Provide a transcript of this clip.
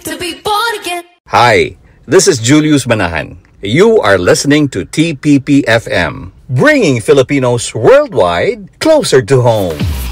to be born again. Hi, this is Julius Manahan. You are listening to TPP FM, bringing Filipinos worldwide closer to home.